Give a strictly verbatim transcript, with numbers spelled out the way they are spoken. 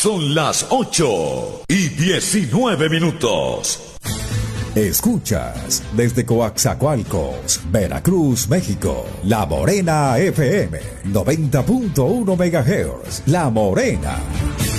Son las ocho y diecinueve minutos. Escuchas desde Coaxacualcos, Veracruz, México, La Morena F M, noventa punto uno megahertz. La Morena.